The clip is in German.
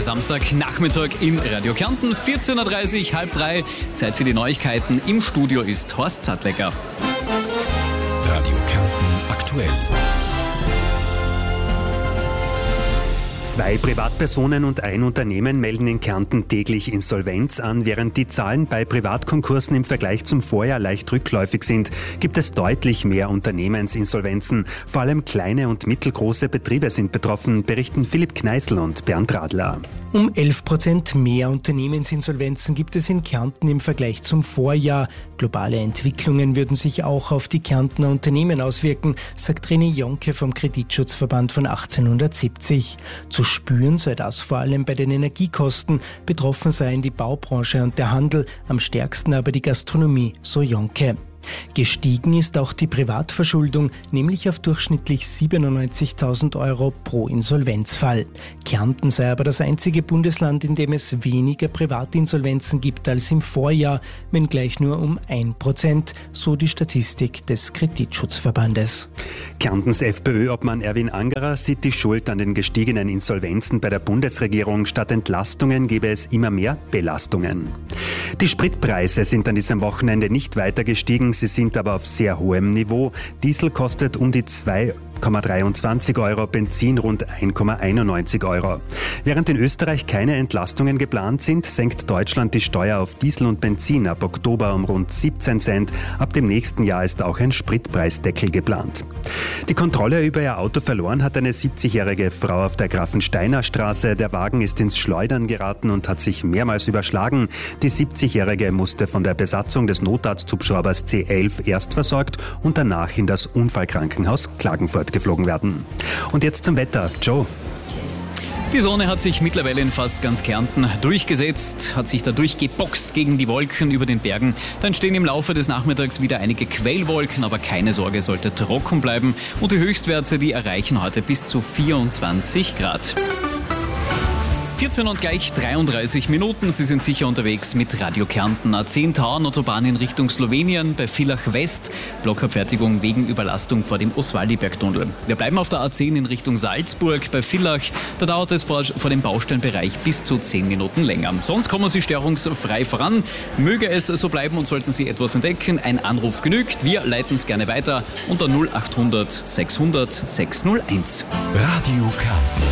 heute Samstagnachmittag in Radio Kärnten, 14.30 Uhr, halb drei. Zeit für die Neuigkeiten. Im Studio ist Horst Zadlecker. Radio Kärnten aktuell. 2 Privatpersonen und ein Unternehmen melden in Kärnten täglich Insolvenz an. Während die Zahlen bei Privatkonkursen im Vergleich zum Vorjahr leicht rückläufig sind, gibt es deutlich mehr Unternehmensinsolvenzen. Vor allem kleine und mittelgroße Betriebe sind betroffen, berichten Philipp Kneißl und Bernd Radler. Um 11% mehr Unternehmensinsolvenzen gibt es in Kärnten im Vergleich zum Vorjahr. Globale Entwicklungen würden sich auch auf die Kärntner Unternehmen auswirken, sagt René Jonke vom Kreditschutzverband von 1870. Zu spüren sei das vor allem bei den Energiekosten. Betroffen seien die Baubranche und der Handel, am stärksten aber die Gastronomie, so Jonke. Gestiegen ist auch die Privatverschuldung, nämlich auf durchschnittlich 97.000 Euro pro Insolvenzfall. Kärnten sei aber das einzige Bundesland, in dem es weniger Privatinsolvenzen gibt als im Vorjahr, wenngleich nur um 1%, so die Statistik des Kreditschutzverbandes. Kärntens FPÖ-Obmann Erwin Angerer sieht die Schuld an den gestiegenen Insolvenzen bei der Bundesregierung. Statt Entlastungen gebe es immer mehr Belastungen. Die Spritpreise sind an diesem Wochenende nicht weiter gestiegen. Sie sind aber auf sehr hohem Niveau. Diesel kostet um die 2,23 Euro, Benzin rund 1,91 Euro. Während in Österreich keine Entlastungen geplant sind, senkt Deutschland die Steuer auf Diesel und Benzin ab Oktober um rund 17 Cent. Ab dem nächsten Jahr ist auch ein Spritpreisdeckel geplant. Die Kontrolle über ihr Auto verloren hat eine 70-jährige Frau auf der Grafensteiner Straße. Der Wagen ist ins Schleudern geraten und hat sich mehrmals überschlagen. Die 70-jährige musste von der Besatzung des Notarzthubschraubers C11 erst versorgt und danach in das Unfallkrankenhaus Klagenfurt geflogen werden. Und jetzt zum Wetter. Joe. Die Sonne hat sich mittlerweile in fast ganz Kärnten durchgesetzt, hat sich da durchgeboxt gegen die Wolken über den Bergen. Da entstehen im Laufe des Nachmittags wieder einige Quellwolken, aber keine Sorge, sollte trocken bleiben. Und die Höchstwerte, die erreichen heute bis zu 24 Grad. 14 und gleich 33 Minuten. Sie sind sicher unterwegs mit Radio Kärnten. A10 Tauern-Autobahn in Richtung Slowenien bei Villach West. Blockabfertigung wegen Überlastung vor dem Oswaldiberg-Tunnel. Wir bleiben auf der A10 in Richtung Salzburg bei Villach. Da dauert es vor dem Baustellenbereich bis zu 10 Minuten länger. Sonst kommen Sie störungsfrei voran. Möge es so bleiben und sollten Sie etwas entdecken, ein Anruf genügt. Wir leiten es gerne weiter unter 0800 600 601. Radio Kärnten.